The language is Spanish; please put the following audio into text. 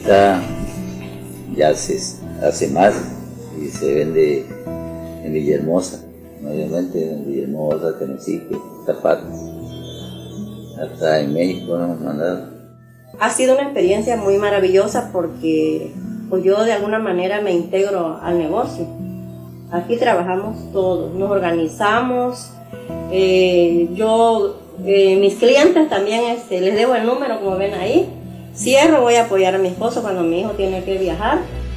ahorita ya se hace más y se vende en Villahermosa, obviamente en Villahermosa, Tenosique, Zapatos, hasta en México nos han mandado. Ha sido una experiencia muy maravillosa porque pues yo de alguna manera me integro al negocio. Aquí trabajamos todos, nos organizamos. Mis clientes también les debo el número, como ven ahí. Cierro, voy a apoyar a mi esposo cuando mi hijo tiene que viajar.